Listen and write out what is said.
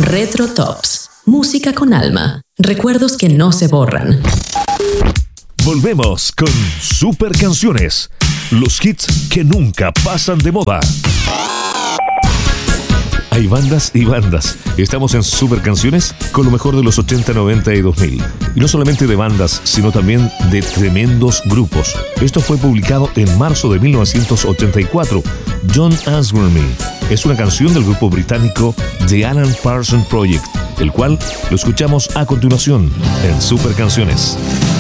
Retro Tops. Música con alma. Recuerdos que no se borran. Volvemos con Super Canciones. Los hits que nunca pasan de moda. Hay bandas y bandas. Estamos en Super Canciones con lo mejor de los 80, 90 y 2000. Y no solamente de bandas, sino también de tremendos grupos. Esto fue publicado en marzo de 1984. Don't Answer Me es una canción del grupo británico The Alan Parsons Project, el cual lo escuchamos a continuación en Super Canciones.